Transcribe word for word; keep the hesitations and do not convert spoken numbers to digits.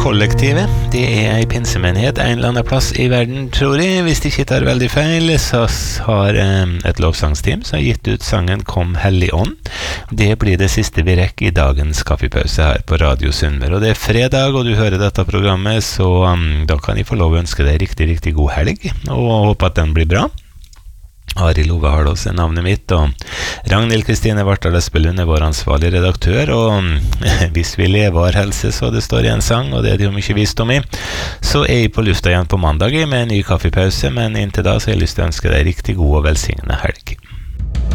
Kollektivet, det er en pinsemenighet en eller annen plass i verden, tror jeg. Hvis de ikke tar veldig feil, så har um, et lovsangsteam som har gitt ut sangen Kom Hellig Ånd. Det blir det siste vi rekker i dagens kaffepause her på Radio Sunnmøre. Og det er fredag, og du hører dette programmet, så um, da kan jeg få lov å ønske deg riktig, riktig god helg, og håpe at den blir bra. Ari Love har da også navnet mitt, og Ragnhild Kristine Vartdal Espelund er vår ansvarlige redaktør, og hvis vi lever og har helse, så det står i en sang, og det er det jo mye visst om i, så er jeg på lufta igjen på mandag med en ny kaffepause, men inntil da så har jeg lyst til å ønske deg riktig god og velsignende helg.